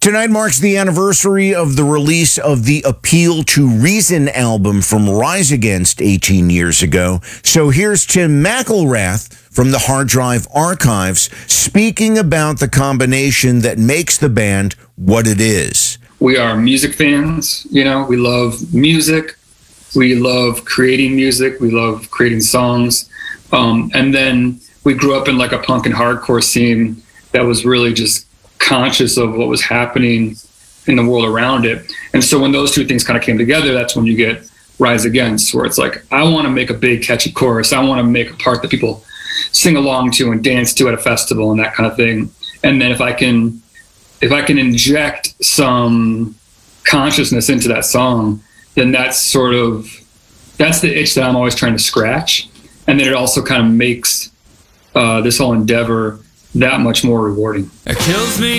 Tonight marks the anniversary of the release of the Appeal to Reason album from Rise Against 18 years ago. So here's Tim McElrath from the Hard Drive Archives speaking about the combination that makes the band what it is. We are music fans, we love music. We love creating music. We love creating songs. And then we grew up in like a punk and hardcore scene that was really just conscious of what was happening in the world around it. And so when those two things kind of came together, that's when you get Rise Against, where it's like, I want to make a big catchy chorus. I want to make a part that people sing along to and dance to at a festival and that kind of thing. And then if I can inject some consciousness into that song, then that's the itch that I'm always trying to scratch. And then it also kind of makes this whole endeavor that much more rewarding. It kills me